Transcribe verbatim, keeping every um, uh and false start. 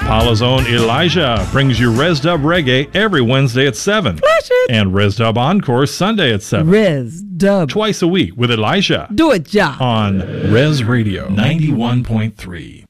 Impala's own Elijah brings you Res Dub Reggae every Wednesday at seven. Flash it. And Res Dub Encore Sunday at seven. Res Dub. Twice a week with Elijah. Do it, Ja. On Res Radio ninety-one point three.